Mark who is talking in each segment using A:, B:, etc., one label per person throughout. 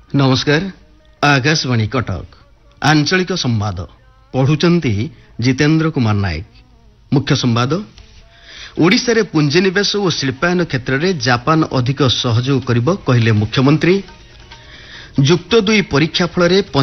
A: नमस्कार आकाशवाणी कटक आंचलिक संवाद पढ़ुचंती जितेंद्र कुमार नायक। मुख्य संवाद ओडिशा रे पुंजीनिवेश और शिल्पायन क्षेत्र में जापान अधिक सहयोग करिबो कहले मुख्यमंत्री। युक्त 2 परीक्षा फल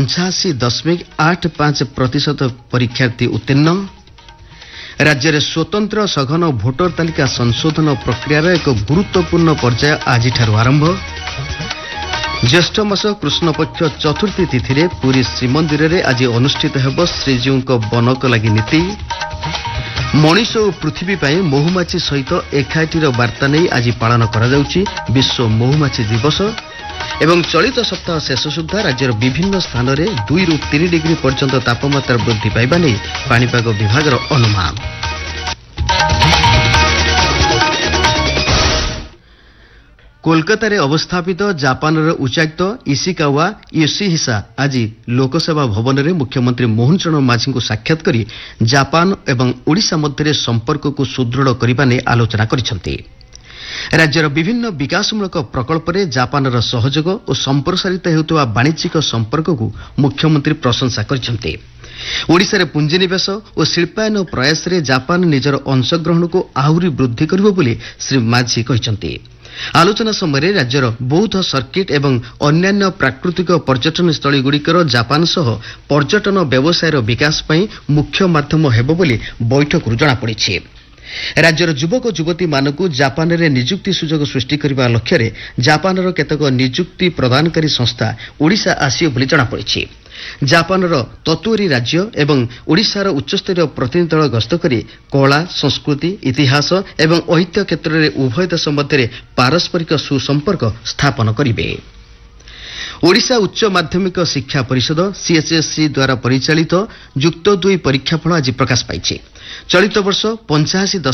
A: 85.85% परीक्षार्थी उत्तीर्ण। राज्य में स्वतंत्र सघन भोटर तालिका संशोधन प्रक्रिया एक गुरुत्वपूर्ण पर्याय आज आरंभ। ज्येष्ठ मास कृष्णपक्ष चतुर्थी तिथि रे पुरी श्रीमंदिर रे आज अनुष्ठित हेब श्रीजीव बनक लगी नीति। मनीष और पृथ्वी पाई महुमाछी सहित एकाठीर वार्ता नहीं आज पालन करा जाउची विश्व महुमाछी दिवस। एवं चलित सप्ताह शेष सुधा राज्यर विभिन्न स्थान में 2 ରୁ 3 डिग्री पर्यंत तापमात्रा वृद्धि पाइबा नहीं पाणीपाग विभाग अनुमान। कोलकाता रे अवस्थापित जापान उच्चायुक्त इशिकावा योशिहिसा आज लोकसेवा भवन में मुख्यमंत्री मोहन चरण माझी को साक्षात करी जापान एवं ओडिशा मध्य संपर्क को सुदृढ़ करने नहीं आलोचना करिसेंति। राज्यर विभिन्न विकासमूलक प्रकल्प रे जापान सहयोग और संप्रसारित हेउतबा वाणिज्यिक संपर्क को मुख्यमंत्री प्रशंसा करिसेंति। ओडिशा रे पुंजीनिवेश और शिल्पायन प्रयास रे जापान निजर अंशग्रहण को आहुरी वृद्धि करिबो बोली श्री माझी कहिसेंति। आलोचना समय राज्यर बौद्ध सर्किट एवं अन्यान्य प्राकृतिक पर्यटन स्थली गुड़िकर जापान सह पर्यटन व्यवसायर विकास पई मुख्य माध्यम हेबो बोली बैठक जଣାपड़ी। राज्यर युवक युवती मानक जापान रे निजुक्ति सुजोग सृष्टि करने लक्ष्य रे जापानर केतक निजुक्ति प्रदानकारी संस्था ओडिशा आसियो बोली जଣାपड़ी। जापानर तत्वरी राज्य एवं ओडिशार उच्चस्तरीय प्रतिनिधि दल गस्त करी कला संस्कृति इतिहास एवं ऐतिह्य क्षेत्र में उभय देश मध्य पारस्परिक सुसंपर्क स्थापन करिवे। ओडिशा उच्च माध्यमिक शिक्षा परिषद सीएचएससी द्वारा परिचालित युक्त 2 परीक्षाफल आज प्रकाश पाइछि। चलित वर्ष 85